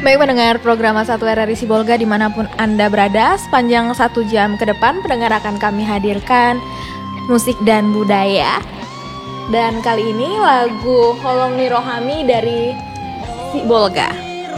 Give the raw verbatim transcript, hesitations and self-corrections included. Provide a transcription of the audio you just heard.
Baik pendengar program satu R R I Sibolga dimanapun Anda berada, sepanjang satu jam ke depan pendengar akan kami hadirkan musik dan budaya. Dan kali ini lagu Holong Ni Rohami dari Sibolga.